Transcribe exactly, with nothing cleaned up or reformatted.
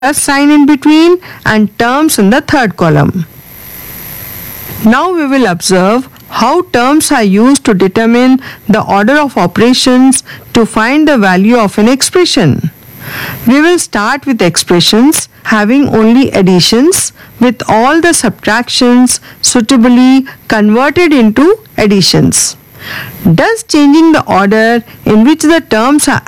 plus sign in between and terms in the third column. Now we will observe how terms are used to determine the order of operations to find the value of an expression. We will start with expressions having only additions with all the subtractions suitably converted into additions. Does changing the order in which the terms are